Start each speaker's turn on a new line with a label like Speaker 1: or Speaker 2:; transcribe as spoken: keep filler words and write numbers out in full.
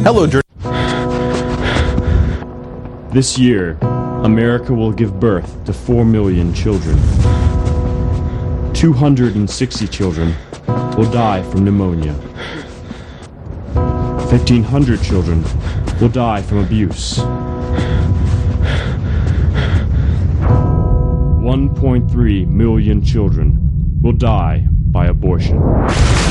Speaker 1: Hello, Dirty.
Speaker 2: This year, America will give birth to four million children. two hundred sixty children will die from pneumonia. fifteen hundred children will die from abuse. one point three million children will die by abortion.